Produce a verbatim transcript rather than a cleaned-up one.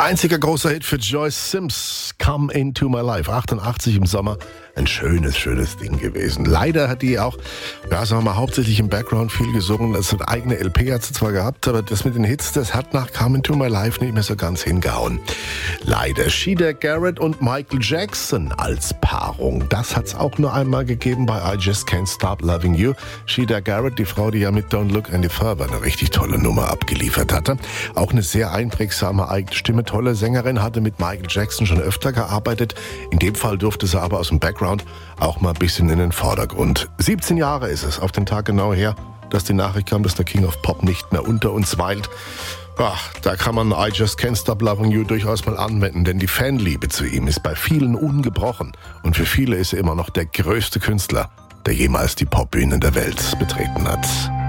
Einziger großer Hit für Joyce Sims, Come Into My Life, achtundachtzig im Sommer. Ein schönes, schönes Ding gewesen. Leider hat die auch, ja, sagen wir mal, hauptsächlich im Background viel gesungen. Also eine eigene L P hat sie zwar gehabt, aber das mit den Hits, das hat nach Come Into My Life nicht mehr so ganz hingehauen. Leider. Sheeda Garrett und Michael Jackson als Paarung. Das hat's auch nur einmal gegeben bei I Just Can't Stop Loving You. Sheeda Garrett, die Frau, die ja mit Don't Look Any Further eine richtig tolle Nummer abgeliefert hatte. Auch eine sehr einprägsame eigene Stimme, tolle Sängerin, hatte mit Michael Jackson schon öfter gearbeitet. In dem Fall durfte sie aber aus dem Background auch mal ein bisschen in den Vordergrund. siebzehn Jahre ist es, auf den Tag genau her, dass die Nachricht kam, dass der King of Pop nicht mehr unter uns weilt. Ach, da kann man I Just Can't Stop Loving You durchaus mal anwenden, denn die Fanliebe zu ihm ist bei vielen ungebrochen. Und für viele ist er immer noch der größte Künstler, der jemals die Popbühnen der Welt betreten hat.